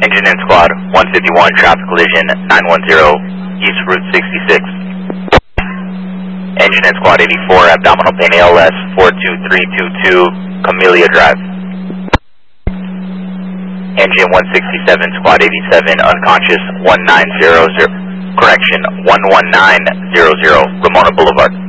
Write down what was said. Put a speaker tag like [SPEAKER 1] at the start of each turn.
[SPEAKER 1] Engine and squad, 151, traffic collision, 910, East Route 66. Engine and squad 84, abdominal pain ALS, 42322, Camellia Drive. Engine 167, squad 87, unconscious, 1900, correction, 11900, Ramona Boulevard.